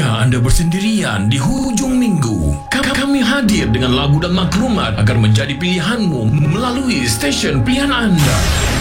Jika anda bersendirian di hujung minggu, kami hadir dengan lagu dan maklumat agar menjadi pilihanmu melalui stesen pilihan anda.